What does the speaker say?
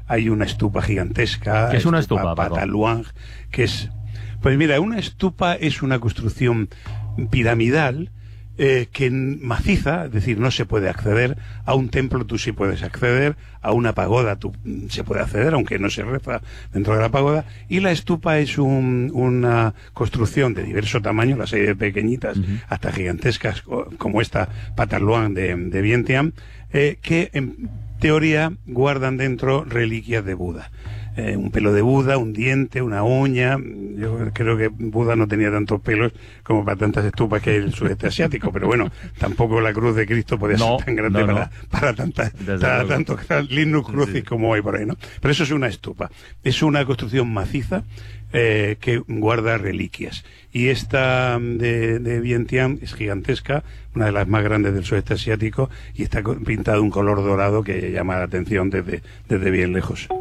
hay una estupa gigantesca. ¿Qué es una estupa, Pataluang, que es... Pues mira, una estupa es una construcción piramidal que maciza, es decir, no se puede acceder. A un templo tú sí puedes acceder, a una pagoda tú se puede acceder, aunque no se reza dentro de la pagoda. Y la estupa es una construcción de diverso tamaño, las hay de pequeñitas hasta gigantescas, como esta Pataluang de Vientiane, que en teoría guardan dentro reliquias de Buda. Un pelo de Buda, un diente, una uña. Yo creo que Buda no tenía tantos pelos como para tantas estupas que hay en el sudeste asiático, pero bueno, tampoco la cruz de Cristo podía ser tan grande para tantos Linus Crucis como hay por ahí, ¿no? Pero eso es una estupa. Es una construcción maciza que guarda reliquias. Y esta de Vientiane es gigantesca, una de las más grandes del sudeste asiático, y está pintada de un color dorado que llama la atención desde bien lejos.